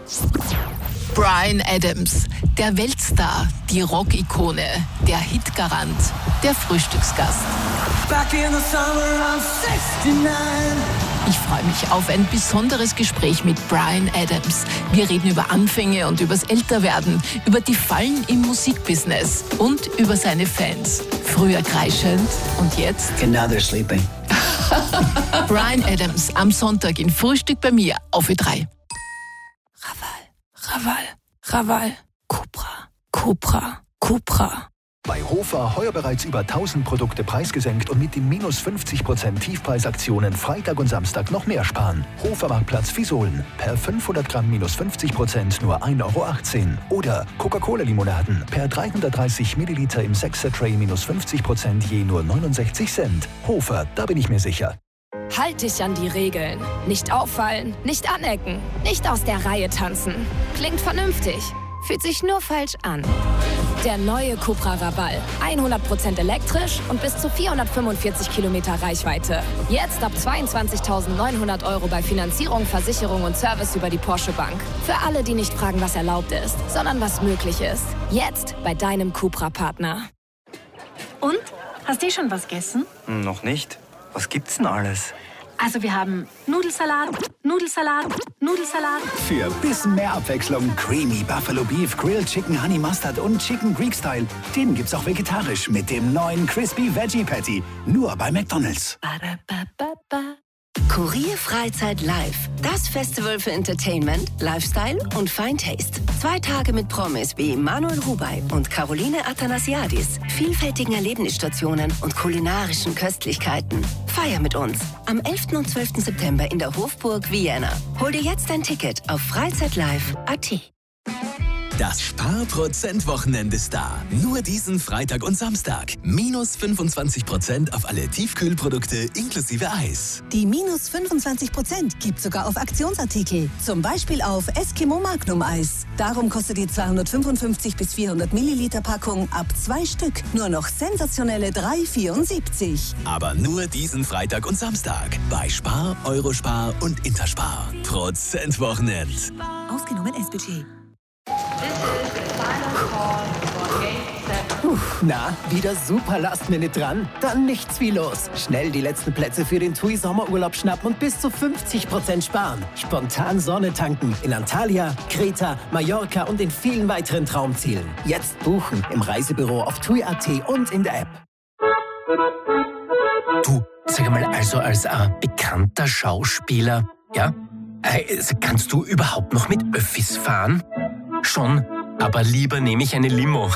Bryan Adams, der Weltstar, die Rockikone, der Hitgarant, der Frühstücksgast. Back in the summer of 69. Ich freue mich auf ein besonderes Gespräch mit Bryan Adams. Wir reden über Anfänge und übers Älterwerden, über die Fallen im Musikbusiness und über seine Fans. Früher kreischend und jetzt? Now they're sleeping. Bryan Adams am Sonntag in Frühstück bei mir auf Ö3. Raval, Cupra. Bei Hofer heuer bereits über 1000 Produkte preisgesenkt und mit den minus 50% Tiefpreisaktionen Freitag und Samstag noch mehr sparen. Hofer-Marktplatz Visolen. Per 500 Gramm minus 50% nur 1,18 Euro. Oder Coca-Cola-Limonaden. Per 330 Milliliter im 6er-Tray minus 50% je nur 69 Cent. Hofer, da bin ich mir sicher. Halt dich an die Regeln. Nicht auffallen, nicht anecken, nicht aus der Reihe tanzen. Klingt vernünftig, fühlt sich nur falsch an. Der neue Cupra Raval. 100% elektrisch und bis zu 445 Kilometer Reichweite. Jetzt ab 22.900 € bei Finanzierung, Versicherung und Service über die Porsche Bank. Für alle, die nicht fragen, was erlaubt ist, sondern was möglich ist. Jetzt bei deinem Cupra-Partner. Und? Hast du schon was gegessen? Noch nicht. Was gibt's denn alles? Also wir haben Nudelsalat. Für ein bisschen mehr Abwechslung Creamy Buffalo Beef, Grilled Chicken Honey Mustard und Chicken Greek Style. Den gibt's auch vegetarisch mit dem neuen Crispy Veggie Patty. Nur bei McDonald's. Kurier Freizeit Live. Das Festival für Entertainment, Lifestyle und Fine Taste. 2 Tage mit Promis wie Manuel Rubey und Caroline Athanasiadis. Vielfältigen Erlebnisstationen und kulinarischen Köstlichkeiten. Feier mit uns. Am 11. und 12. September in der Hofburg Vienna. Hol dir jetzt ein Ticket auf freizeitlive.at. Das Sparprozent-Wochenende ist da. Nur diesen Freitag und Samstag. Minus 25% auf alle Tiefkühlprodukte inklusive Eis. Die minus 25% gibt sogar auf Aktionsartikel. Zum Beispiel auf Eskimo Magnum Eis. Darum kostet die 255 bis 400 Milliliter Packung ab 2 Stück nur noch sensationelle 3,74. Aber nur diesen Freitag und Samstag. Bei Spar, Eurospar und Interspar. Prozentwochenend. Ausgenommen S-Budget. Na, wieder super Last-Minute dran? Dann nichts wie los. Schnell die letzten Plätze für den TUI Sommerurlaub schnappen und bis zu 50% sparen. Spontan Sonne tanken in Antalya, Kreta, Mallorca und in vielen weiteren Traumzielen. Jetzt buchen im Reisebüro auf TUI.at und in der App. Du, sag mal, also als bekannter Schauspieler, ja? Kannst du überhaupt noch mit Öffis fahren? Schon, aber lieber nehme ich eine Limo.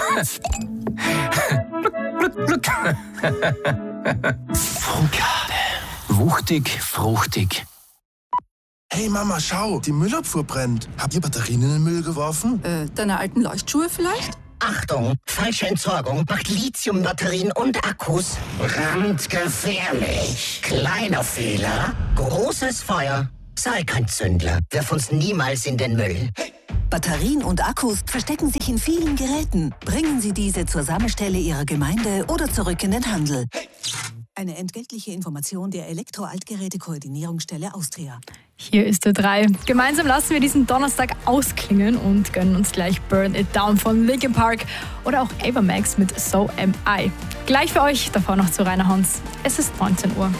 Wuchtig, fruchtig. Hey Mama, schau, die Müllabfuhr brennt. Habt ihr Batterien in den Müll geworfen? Deine alten Leuchtschuhe vielleicht? Achtung, falsche Entsorgung macht Lithiumbatterien und Akkus brandgefährlich. Kleiner Fehler, großes Feuer. Sei kein Zündler, wirf uns niemals in den Müll. Batterien und Akkus verstecken sich in vielen Geräten. Bringen Sie diese zur Sammelstelle Ihrer Gemeinde oder zurück in den Handel. Eine entgeltliche Information der Elektro-Altgeräte-Koordinierungsstelle Austria. Hier ist Ö3. Gemeinsam lassen wir diesen Donnerstag ausklingen und gönnen uns gleich Burn It Down von Linkin Park oder auch Ava Max mit So Am I. Gleich für euch, davor noch zu Rainer Hans. Es ist 19 Uhr.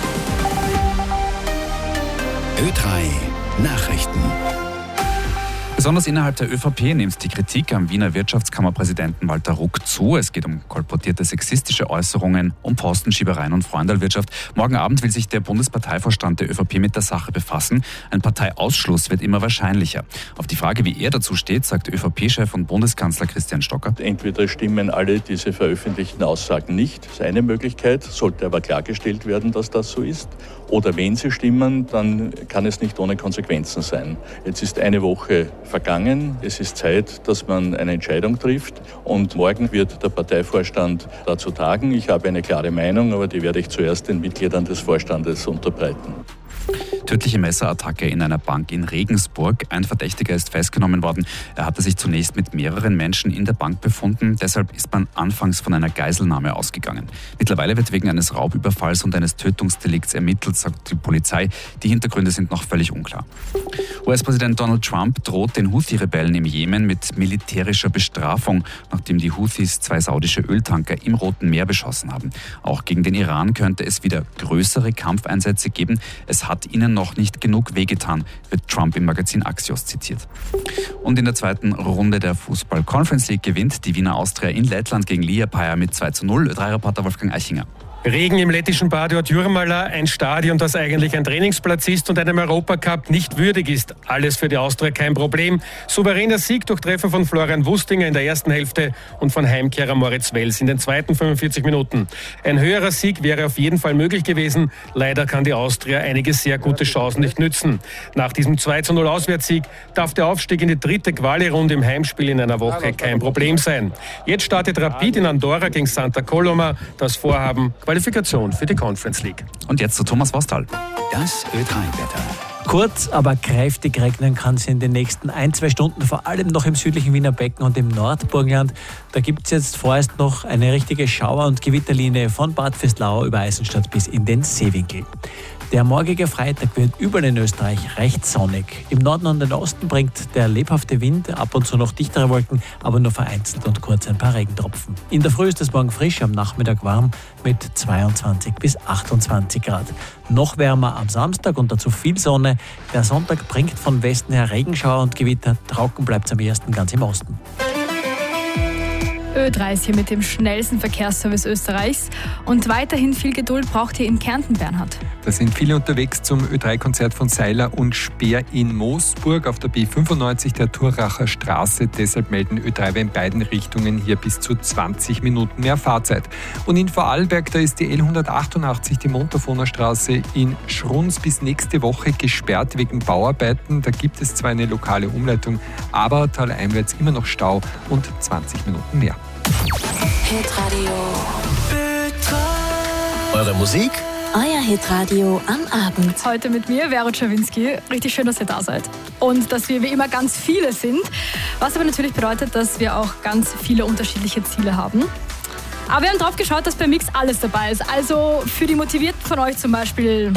Ö3 Nachrichten. Besonders innerhalb der ÖVP nimmt die Kritik am Wiener Wirtschaftskammerpräsidenten Walter Ruck zu. Es geht um kolportierte sexistische Äußerungen, um Postenschiebereien und Freundalwirtschaft. Morgen Abend will sich der Bundesparteivorstand der ÖVP mit der Sache befassen. Ein Parteiausschluss wird immer wahrscheinlicher. Auf die Frage, wie er dazu steht, sagt ÖVP-Chef und Bundeskanzler Christian Stocker: Entweder stimmen alle diese veröffentlichten Aussagen nicht, das ist eine Möglichkeit, sollte aber klargestellt werden, dass das so ist. Oder wenn sie stimmen, dann kann es nicht ohne Konsequenzen sein. Jetzt ist eine Woche vergangen. Es ist Zeit, dass man eine Entscheidung trifft. Und morgen wird der Parteivorstand dazu tagen. Ich habe eine klare Meinung, aber die werde ich zuerst den Mitgliedern des Vorstandes unterbreiten. Tödliche Messerattacke in einer Bank in Regensburg. Ein Verdächtiger ist festgenommen worden. Er hatte sich zunächst mit mehreren Menschen in der Bank befunden. Deshalb ist man anfangs von einer Geiselnahme ausgegangen. Mittlerweile wird wegen eines Raubüberfalls und eines Tötungsdelikts ermittelt, sagt die Polizei. Die Hintergründe sind noch völlig unklar. US-Präsident Donald Trump droht den Houthi-Rebellen im Jemen mit militärischer Bestrafung, nachdem die Houthis 2 saudische Öltanker im Roten Meer beschossen haben. Auch gegen den Iran könnte es wieder größere Kampfeinsätze geben. Es hat ihnen noch nicht genug wehgetan, wird Trump im Magazin Axios zitiert. Und in der zweiten Runde der Fußball-Conference League gewinnt die Wiener Austria in Lettland gegen Liepaja mit 2:0. Ö3-Reporter Wolfgang Eichinger. Regen im lettischen Bad Jurmala, ein Stadion, das eigentlich ein Trainingsplatz ist und einem Europacup nicht würdig ist. Alles für die Austria kein Problem. Souveräner Sieg durch Treffer von Florian Wustinger in der ersten Hälfte und von Heimkehrer Moritz Wels in den zweiten 45 Minuten. Ein höherer Sieg wäre auf jeden Fall möglich gewesen. Leider kann die Austria einige sehr gute Chancen nicht nützen. Nach diesem 2:0 Auswärtssieg darf der Aufstieg in die dritte Quali-Runde im Heimspiel in einer Woche kein Problem sein. Jetzt startet Rapid in Andorra gegen Santa Coloma. Das Vorhaben Qualifikation für die Conference League. Und jetzt zu Thomas Wastal. Das Ö3-Wetter. Kurz, aber kräftig regnen kann es in den nächsten 1-2 Stunden, vor allem noch im südlichen Wiener Becken und im Nordburgenland. Da gibt es jetzt vorerst noch eine richtige Schauer- und Gewitterlinie von Bad Vöslau über Eisenstadt bis in den Seewinkel. Der morgige Freitag wird überall in Österreich recht sonnig. Im Norden und im Osten bringt der lebhafte Wind ab und zu noch dichtere Wolken, aber nur vereinzelt und kurz ein paar Regentropfen. In der Früh ist es morgen frisch, am Nachmittag warm mit 22 bis 28 Grad. Noch wärmer am Samstag und dazu viel Sonne. Der Sonntag bringt von Westen her Regenschauer und Gewitter. Trocken bleibt es am ersten ganz im Osten. Ö3 ist hier mit dem schnellsten Verkehrsservice Österreichs. Und weiterhin viel Geduld braucht ihr in Kärnten, Bernhard. Da sind viele unterwegs zum Ö3-Konzert von Seiler und Speer in Moosburg auf der B95 der Thuracher Straße. Deshalb melden Ö3 in beiden Richtungen hier bis zu 20 Minuten mehr Fahrzeit. Und in Vorarlberg, da ist die L188, die Montafoner Straße in Schruns bis nächste Woche gesperrt wegen Bauarbeiten. Da gibt es zwar eine lokale Umleitung, aber taleinwärts immer noch Stau und 20 Minuten mehr. Hitradio. Eure Musik? Euer Hitradio am Abend. Heute mit mir, Vero Czerwinski. Richtig schön, dass ihr da seid. Und dass wir wie immer ganz viele sind. Was aber natürlich bedeutet, dass wir auch ganz viele unterschiedliche Ziele haben. Aber wir haben drauf geschaut, dass beim Mix alles dabei ist. Also für die Motivierten von euch zum Beispiel.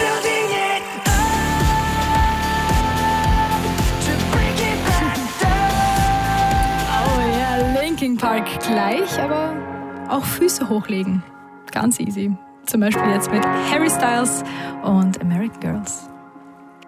Linkin Park gleich, aber auch Füße hochlegen. Ganz easy. Zum Beispiel jetzt mit Harry Styles und American Girls.